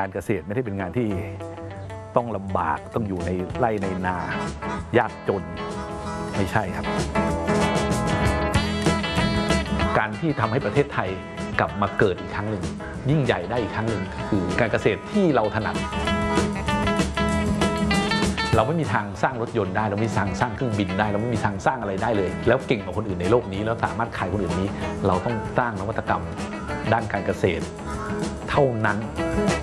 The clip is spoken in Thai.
านเกษตรไม่ได้เป็นงานที่ต้องลำบากต้องอยู่ในไร่ในนายากจนไม่ใช่ครับการที่ทำให้ประเทศไทยกลับมาเกิดอีกครั้งหนึ่งยิ่งใหญ่ได้อีกครั้งหนึ่งคือการเกษตรที่เราถนัดเราไม่มีทางสร้างรถยนต์ได้เราไม่มีทางสร้างเครื่องบินได้เราไม่มีทางสร้างอะไรได้เลยแล้วเก่งกว่าคนอื่นในโลกนี้แล้วสามารถขายคนอื่นนี้เราต้องสร้างนวัตกรรมด้านการเกษตรเท่านั้น